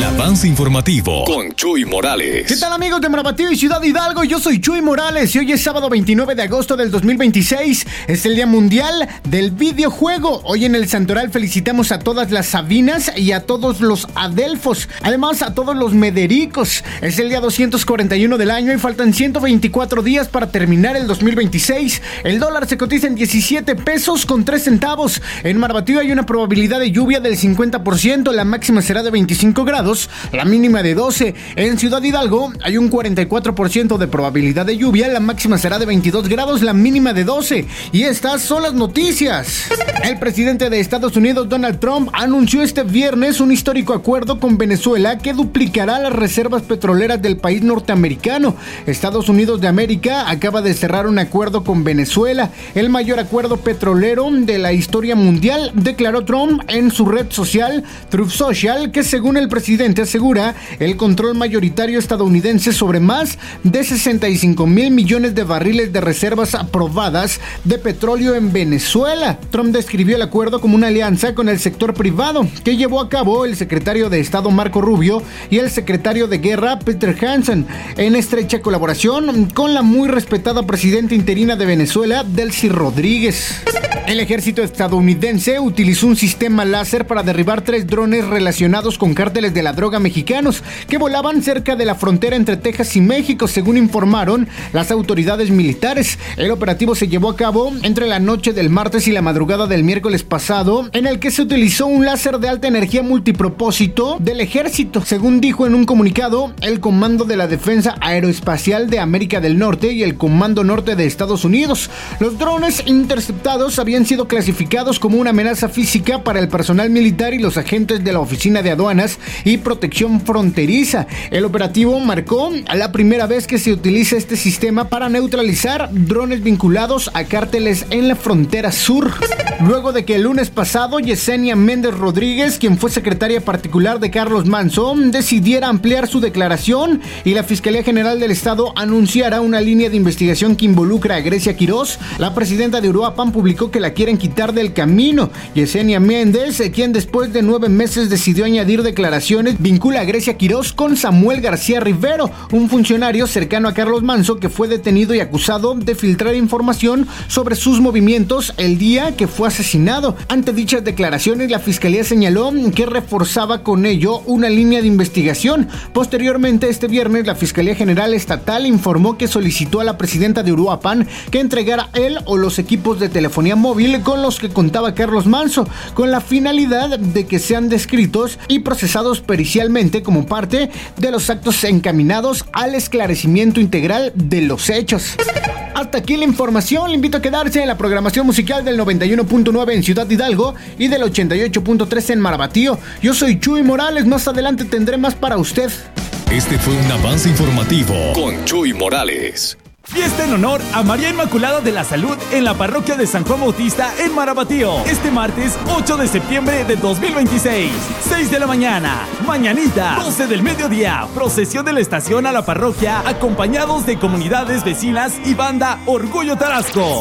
avance informativo con Chuy Morales. ¿Qué tal, amigos de Marabatío y Ciudad Hidalgo? Yo soy Chuy Morales y hoy es sábado 29 de agosto del 2026. Es el Día Mundial del Videojuego. Hoy en el Santoral felicitamos a todas las Sabinas y a todos los Adelfos. Además, a todos los Medericos. Es el día 241 del año y faltan 124 días para terminar el 2026. El dólar se cotiza en 17 pesos con 3 centavos. En Marabatío hay una probabilidad de lluvia del 50%. La máxima será de 25 grados, la mínima de 12. En Ciudad Hidalgo hay un 44% de probabilidad de lluvia, la máxima será de 22 grados, la mínima de 12. Y estas son las noticias. El presidente de Estados Unidos, Donald Trump, anunció este viernes un histórico acuerdo con Venezuela que duplicará las reservas petroleras del país norteamericano. Estados Unidos de América acaba de cerrar un acuerdo con Venezuela, el mayor acuerdo petrolero de la historia mundial, declaró Trump en su red social Truth Social, que según el presidente asegura el control mayoritario estadounidense sobre más de 65 mil millones de barriles de reservas aprobadas de petróleo en Venezuela. Trump describió el acuerdo como una alianza con el sector privado que llevó a cabo el secretario de Estado Marco Rubio y el secretario de Guerra Peter Hansen, en estrecha colaboración con la muy respetada presidenta interina de Venezuela, Delcy Rodríguez. El ejército estadounidense utilizó un sistema láser para derribar 3 drones relacionados con cárteles de la droga mexicanos que volaban cerca de la frontera entre Texas y México, según informaron las autoridades militares. El operativo se llevó a cabo entre la noche del martes y la madrugada del miércoles pasado, en el que se utilizó un láser de alta energía multipropósito del ejército, según dijo en un comunicado el Comando de la Defensa Aeroespacial de América del Norte y el Comando Norte de Estados Unidos. Los drones interceptados habían sido clasificados como una amenaza física para el personal militar y los agentes de la Oficina de Aduanas y Protección Fronteriza. El operativo marcó la primera vez que se utiliza este sistema para neutralizar drones vinculados a cárteles en la frontera sur. Luego de que el lunes pasado Yesenia Méndez Rodríguez, quien fue secretaria particular de Carlos Manzo, decidiera ampliar su declaración y la Fiscalía General del Estado anunciara una línea de investigación que involucra a Grecia Quirós, la presidenta de Uruapan publicó que la quieren quitar del camino. Yesenia Méndez, quien después de 9 meses decidió añadir declaraciones, vincula a Grecia Quirós con Samuel García Rivero, un funcionario cercano a Carlos Manzo que fue detenido y acusado de filtrar información sobre sus movimientos el día que fue asesinado. Ante dichas declaraciones, la Fiscalía señaló que reforzaba con ello una línea de investigación. Posteriormente, este viernes, la Fiscalía General Estatal informó que solicitó a la presidenta de Uruapan que entregara él o los equipos de telefonía móvil con los que contaba Carlos Manzo, con la finalidad de que sean descritos y procesados pericialmente como parte de los actos encaminados al esclarecimiento integral de los hechos. Hasta aquí la información. Le invito a quedarse en la programación musical del 91.9 en Ciudad Hidalgo y del 88.3 en Marabatío. Yo soy Chuy Morales. Más adelante tendré más para usted. Este fue un avance informativo con Chuy Morales. Fiesta en honor a María Inmaculada de la Salud en la parroquia de San Juan Bautista en Marabatío. Este martes 8 de septiembre de 2026, 6 de la mañana, mañanita, 12 del mediodía, procesión de la estación a la parroquia, acompañados de comunidades vecinas y banda Orgullo Tarasco.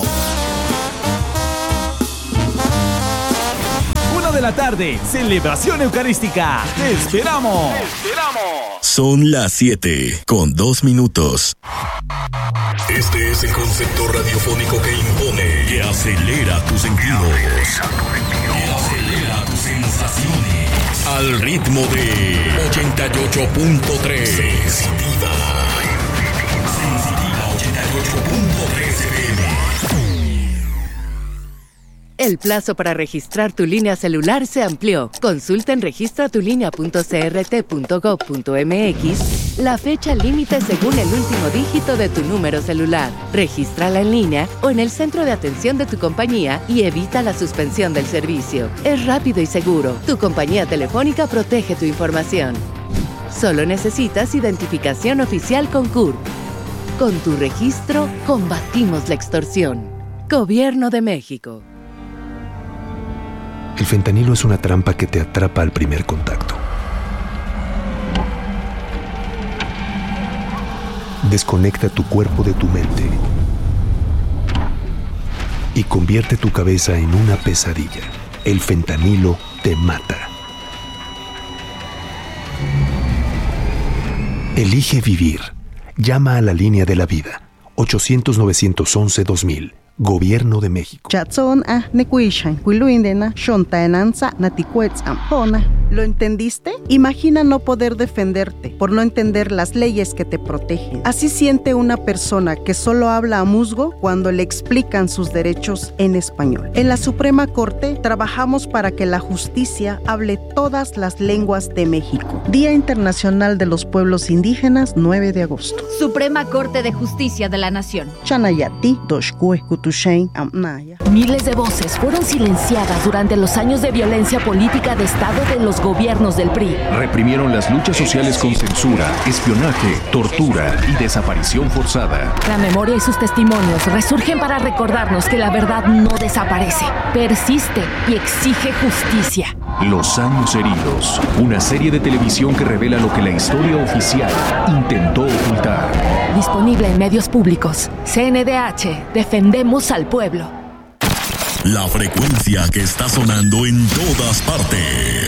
1 de la tarde, celebración eucarística. ¡Te esperamos! ¡Te esperamos! Son las 7:02. Este es el concepto radiofónico que impone, que acelera tus sentidos, que acelera tus sensaciones, al ritmo de 88.3. Sensitiva 88.3 FM. El plazo para registrar tu línea celular se amplió. Consulta en registratulinea.crt.gov.mx la fecha límite según el último dígito de tu número celular. Regístrala en línea o en el centro de atención de tu compañía y evita la suspensión del servicio. Es rápido y seguro. Tu compañía telefónica protege tu información. Solo necesitas identificación oficial con CURP. Con tu registro, combatimos la extorsión. Gobierno de México. El fentanilo es una trampa que te atrapa al primer contacto. Desconecta tu cuerpo de tu mente y convierte tu cabeza en una pesadilla. El fentanilo te mata. Elige vivir. Llama a la línea de la vida. 800-911-2000. Gobierno de México. ¿Lo entendiste? Imagina no poder defenderte por no entender las leyes que te protegen. Así siente una persona que solo habla a musgo cuando le explican sus derechos en español. En la Suprema Corte trabajamos para que la justicia hable todas las lenguas de México. Día Internacional de los Pueblos Indígenas, 9 de agosto. Suprema Corte de Justicia de la Nación. Chanayati, Doshkue, Kutushain, Amnaya. Miles de voces fueron silenciadas durante los años de violencia política de Estado de los gobiernos del PRI. Reprimieron las luchas sociales con censura, espionaje, tortura y desaparición forzada. La memoria y sus testimonios resurgen para recordarnos que la verdad no desaparece, persiste y exige justicia. Los años heridos. Una serie de televisión que revela lo que la historia oficial intentó ocultar. Disponible en medios públicos. CNDH. Defendemos al pueblo. La frecuencia que está sonando en todas partes.